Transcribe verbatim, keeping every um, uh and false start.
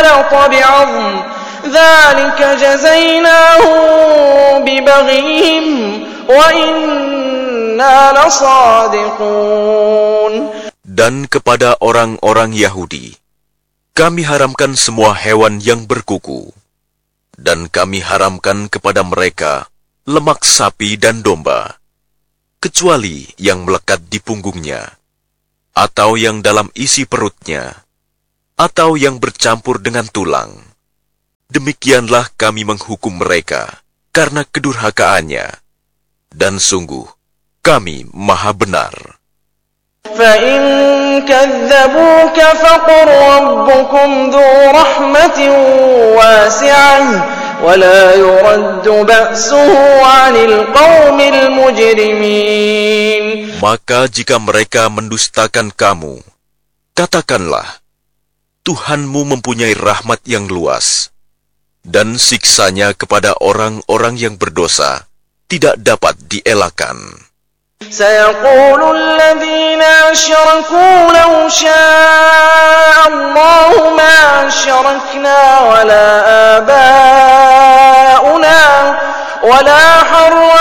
اختلط بعظم ذلك جزيناهم ببغيهم وإنا لصادقون. Dan kepada orang-orang Yahudi, kami haramkan semua hewan yang berkuku, dan kami haramkan kepada mereka lemak sapi dan domba, kecuali yang melekat di punggungnya, atau yang dalam isi perutnya, atau yang bercampur dengan tulang. Demikianlah kami menghukum mereka karena kedurhakaannya, dan sungguh kami maha benar. فَإِن كَذَّبُوكَ فَقُلْ رَبُّكُمْ ذُو رَحْمَةٍ وَاسِعَةٍ وَلَا يُرَدُّ بَأْسُهُ عَنِ الْقَوْمِ الْمُجْرِمِينَ. Maka jika mereka mendustakan kamu, katakanlah, Tuhanmu mempunyai rahmat yang luas, dan siksanya kepada orang-orang yang berdosa tidak dapat dielakkan. سيقول الذين أشركوا لو شاء الله ما أشركنا ولا آباؤنا ولا